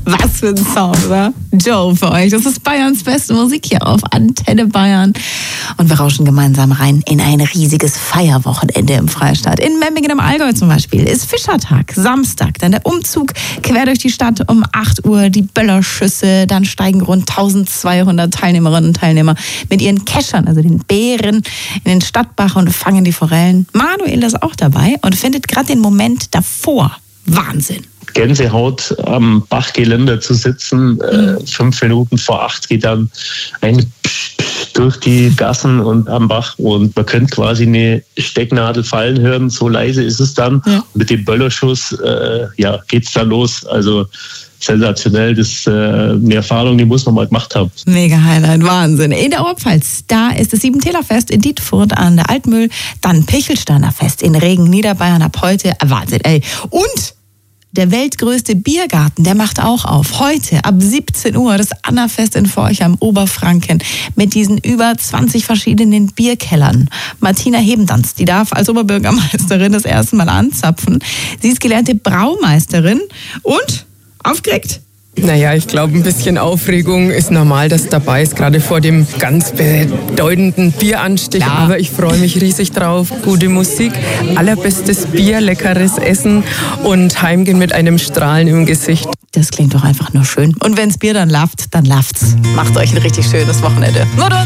Was für ein Sound, oder? Joe für euch. Das ist Bayerns beste Musik hier auf Antenne Bayern. Und wir rauschen gemeinsam rein in ein riesiges Feierwochenende im Freistaat. In Memmingen im Allgäu zum Beispiel ist Fischertag, Samstag. Dann der Umzug quer durch die Stadt um 8 Uhr, die Böllerschüsse. Dann steigen rund 1200 Teilnehmerinnen und Teilnehmer mit ihren Keschern, also den Bären, in den Stadtbach und fangen die Forellen. Manuel ist auch dabei und findet gerade den Moment davor Wahnsinn. Gänsehaut am Bachgeländer zu sitzen. 5 Minuten vor 8 geht dann ein durch die Gassen und am Bach und man könnte quasi eine Stecknadel fallen hören, so leise ist es dann. Ja. Mit dem Böllerschuss geht's dann los. Also sensationell, das ist eine Erfahrung, die muss man mal gemacht haben. Mega Highlight, Wahnsinn. In der Oberpfalz, da ist das Siebenthaler-Fest in Dietfurt an der Altmühl, dann Pichelsteiner Fest in Regen, Niederbayern ab heute. Wahnsinn, ey. Und der weltgrößte Biergarten, der macht auch auf. Heute ab 17 Uhr das Annafest in Forchheim, Oberfranken, mit diesen über 20 verschiedenen Bierkellern. Martina Hebendanz, die darf als Oberbürgermeisterin das erste Mal anzapfen. Sie ist gelernte Braumeisterin und aufgeregt. Naja, ich glaube, ein bisschen Aufregung ist normal, dass dabei ist, gerade vor dem ganz bedeutenden Bieranstich. Ja. Aber ich freue mich riesig drauf. Gute Musik, allerbestes Bier, leckeres Essen und heimgehen mit einem Strahlen im Gesicht. Das klingt doch einfach nur schön. Und wenn's Bier dann lauft, dann lauft's. Macht euch ein richtig schönes Wochenende.